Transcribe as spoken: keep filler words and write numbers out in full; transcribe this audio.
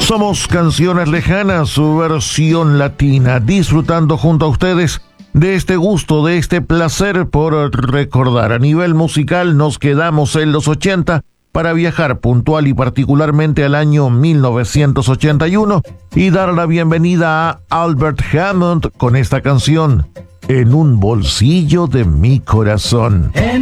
Somos Canciones Lejanas, su versión latina, disfrutando junto a ustedes de este gusto, de este placer por recordar. A nivel musical nos quedamos en los ochenta para viajar puntual y particularmente al año mil novecientos ochenta y uno y dar la bienvenida a Albert Hammond con esta canción, En un bolsillo de mi corazón. En